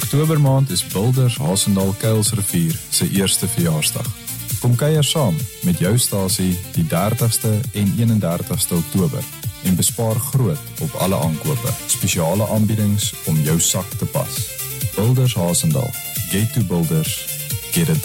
Oktobermaand is Builders Hasendaal Kuilsrivier se eerste verjaarsdag. Kom kuier saam met jou stasie die 30ste en 31ste Oktober en bespaar groot op alle aankope. Spesiale aanbiedings om jou sak te pas. Builders Hasendaal. Get to Builders. Get it